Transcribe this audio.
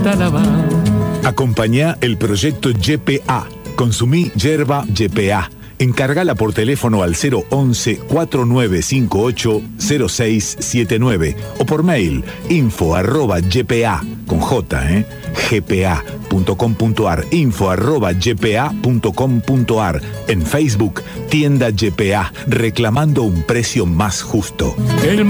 está lavado. Acompañá el proyecto YPA. Consumí yerba YPA. Encargala por teléfono al 011-4958-0679 o por mail info@ypa con J, gpa.com.ar, info@ypa.com.ar. En Facebook, tienda YPA, reclamando un precio más justo.